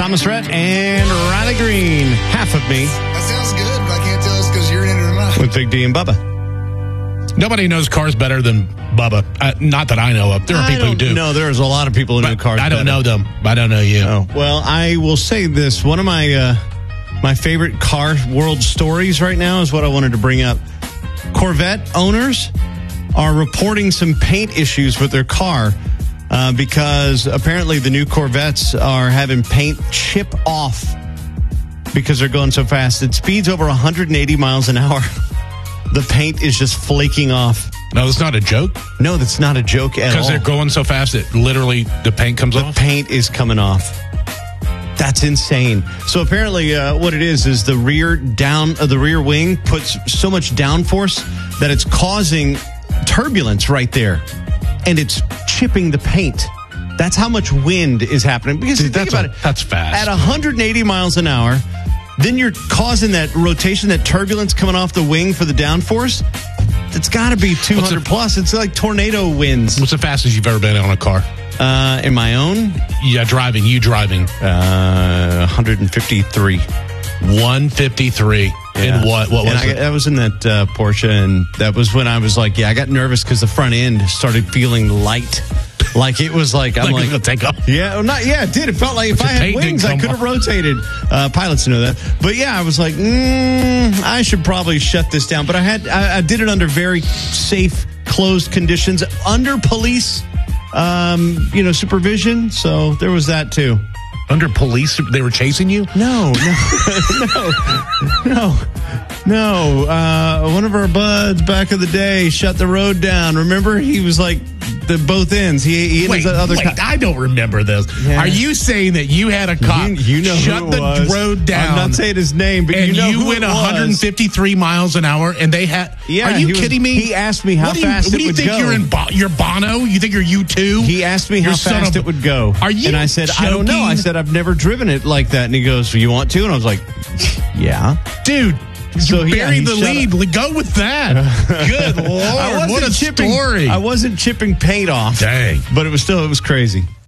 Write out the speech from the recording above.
Thomas Rhett and Riley Green. Half of me. That sounds good, but I can't tell us because you're in it or not. With Big D and Bubba. Nobody knows cars better than Bubba. Not that I know of. There are people who do. No, there's a lot of people who know cars I don't better. know them. I don't know you. Oh. Well, I will say this. One of my my favorite car world stories right now is what I wanted to bring up. Corvette owners are reporting some paint issues with their car because apparently the new Corvettes are having paint chip off because they're going so fast. It speeds over 180 miles an hour. The paint is just flaking off. No, that's not a joke? No, that's not a joke at all. Because they're going so fast that literally the paint comes off? The paint is coming off. That's insane. So apparently what it is the rear wing puts so much downforce that it's causing turbulence right there. And it's chipping the paint. That's how much wind is happening. Because think about it. That's fast. At 180 miles an hour, then you're causing that rotation, that turbulence coming off the wing for the downforce. It's got to be 200 plus. It's like tornado winds. What's the fastest you've ever been on a car? In my own? Yeah, driving. You driving. 153. 153. Yeah. And what was it? That was in that Porsche, and that was when I was like, I got nervous because the front end started feeling light. Like it was like, I'm like, it'll take off. Yeah, it did. It felt like if I had wings, I could have rotated. Pilots know that. But yeah, I was like, I should probably shut this down. But I did it under very safe, closed conditions, under police, supervision. So there was that too. Under police, they were chasing you? No. One of our buds back in the day shut the road down. Remember, he was like both ends. He wait, I don't remember this. Yeah. Are you saying that you had a cop shut the road down? I'm not saying his name, but and you went 153 miles an hour, and they had. Yeah, are you kidding me? He asked me how fast it would go. What do you think you're Bono? You think you're U2? He asked me how fast it would go. Are you? And I said, joking? I don't know. I said, I've never driven it like that. And he goes, you want to? And I was like, yeah, dude. So you buried the lead. Go with that. Good Lord. What a story. I wasn't chipping paint off. Dang. But it was crazy.